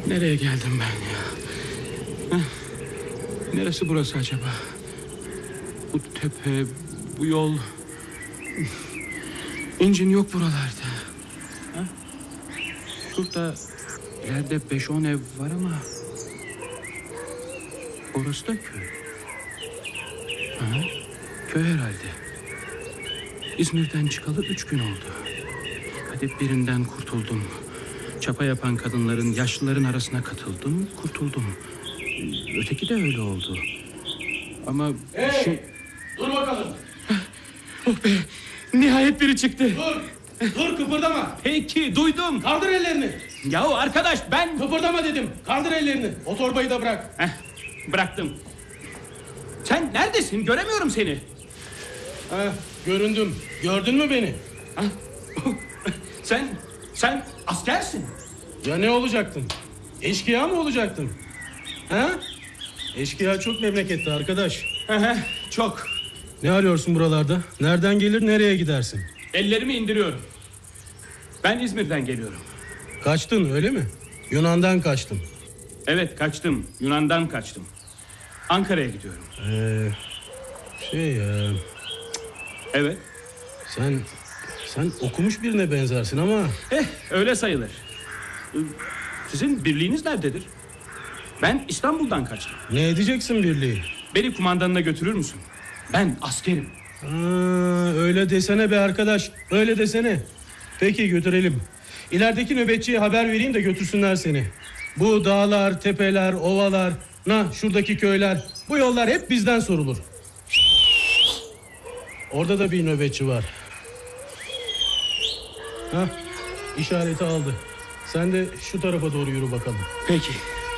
Nereye geldim ben ya? Heh, neresi burası acaba? Bu tepe, bu yol... İncin yok buralarda. Ha? Şurada ileride 5-10 ev var ama... Orası da köy. Ha? Köy herhalde. İzmir'den çıkalı 3 gün oldu. Hadi birinden kurtuldum. Çapa yapan kadınların, yaşlıların arasına katıldım, kurtuldum. Öteki de öyle oldu. Ama... Hey! Dur bakalım. Oh be! Nihayet biri çıktı. Dur! Dur, kıpırdama. Peki, duydum. Kaldır ellerini. Yahu arkadaş ben... Kıpırdama dedim. Kaldır ellerini. O torbayı da bırak. Bıraktım. Sen neredesin? Göremiyorum seni. Göründüm. Gördün mü beni? Sen askersin. Ya ne olacaktın? Eşkıya mı olacaktın? Ha? Eşkıya çok memlekette arkadaş. Çok. Ne arıyorsun buralarda? Nereden gelir, nereye gidersin? Ellerimi indiriyorum. Ben İzmir'den geliyorum. Kaçtın öyle mi? Yunan'dan kaçtın. Evet, kaçtım. Yunan'dan kaçtım. Ankara'ya gidiyorum. Evet. Sen okumuş birine benzersin ama... Öyle sayılır. Sizin birliğiniz nerededir? Ben İstanbul'dan kaçtım. Ne edeceksin birliği? Beni kumandanına götürür müsün? Ben askerim. Öyle desene be arkadaş. Öyle desene. Peki götürelim. İlerideki nöbetçiye haber vereyim de götürsünler seni. Bu dağlar, tepeler, ovalar, şuradaki köyler, bu yollar hep bizden sorulur. Orada da bir nöbetçi var. İşareti aldı. Sen de şu tarafa doğru yürü bakalım. Peki.